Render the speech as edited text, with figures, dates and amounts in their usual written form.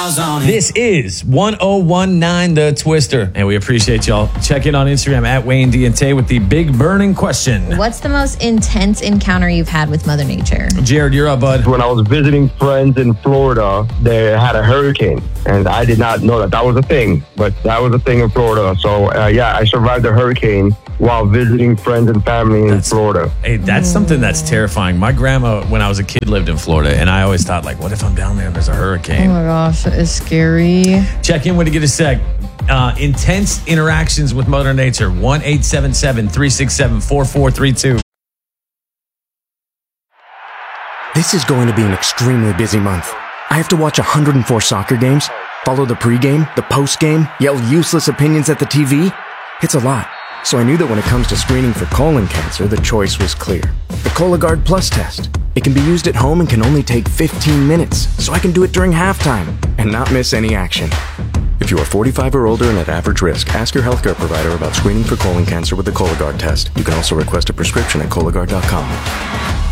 This is 1019 The Twister, and we appreciate y'all. Check in on Instagram at Wayne D and Tay with the big burning question. What's the most intense encounter you've had with Mother Nature? Jared, you're up, bud. When I was visiting friends in Florida, they had a hurricane, and I did not know that was a thing, but that was a thing in Florida. So, I survived the hurricane while visiting friends and family in Florida. Hey, that's something that's terrifying. My grandma, when I was a kid, lived in Florida, and I always thought, like, what if I'm down there and there's a hurricane? Oh my gosh, that is scary. Check in when you get a sec. Intense interactions with Mother Nature. 1-877-367-4432. This is going to be an extremely busy month. I have to watch 104 soccer games, follow the pregame, the postgame, yell useless opinions at the TV. It's a lot. So I knew that when it comes to screening for colon cancer, the choice was clear. The Cologuard Plus test. It can be used at home and can only take 15 minutes, so I can do it during halftime and not miss any action. If you are 45 or older and at average risk, ask your healthcare provider about screening for colon cancer with the Cologuard test. You can also request a prescription at Cologuard.com.